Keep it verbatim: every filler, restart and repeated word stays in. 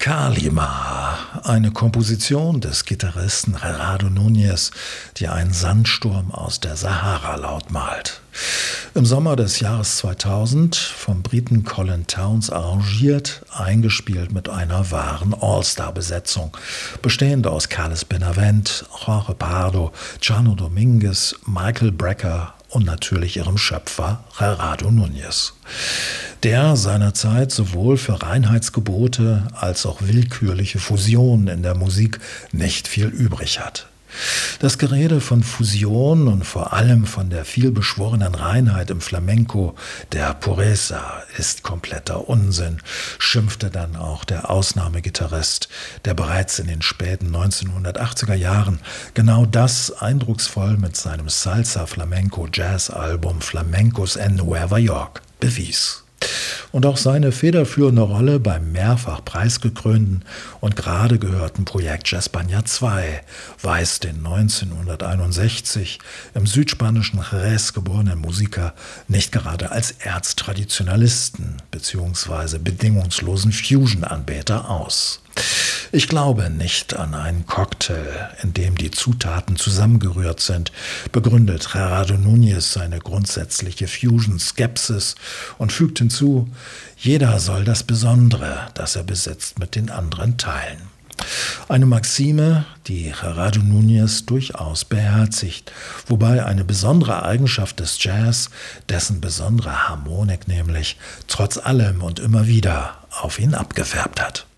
Kalima, eine Komposition des Gitarristen Gerardo Núñez, die einen Sandsturm aus der Sahara lautmalt. Im Sommer des Jahres zweitausend vom Briten Colin Towns arrangiert, eingespielt mit einer wahren All-Star-Besetzung, bestehend aus Carles Benavent, Jorge Pardo, Chano Dominguez, Michael Brecker und natürlich ihrem Schöpfer Gerardo Núñez, der seinerzeit sowohl für Reinheitsgebote als auch willkürliche Fusionen in der Musik nicht viel übrig hat. Das Gerede von Fusion und vor allem von der vielbeschworenen Reinheit im Flamenco, der Pureza, ist kompletter Unsinn, schimpfte dann auch der Ausnahmegitarrist, der bereits in den späten neunzehnhundertachtziger Jahren genau das eindrucksvoll mit seinem Salsa-Flamenco-Jazz-Album Flamencos en Nueva York bewies. Und auch seine federführende Rolle beim mehrfach preisgekrönten und gerade gehörten Projekt Jazzpania zwei weist den neunzehnhunderteinundsechzig im südspanischen Jerez geborenen Musiker nicht gerade als Erztraditionalisten bzw. bedingungslosen Fusion-Anbeter aus. Ich glaube nicht an einen Cocktail, in dem die Zutaten zusammengerührt sind, begründet Gerardo Núñez seine grundsätzliche Fusion-Skepsis und fügt hinzu, jeder soll das Besondere, das er besitzt, mit den anderen teilen. Eine Maxime, die Gerardo Núñez durchaus beherzigt, wobei eine besondere Eigenschaft des Jazz, dessen besondere Harmonik nämlich, trotz allem und immer wieder auf ihn abgefärbt hat.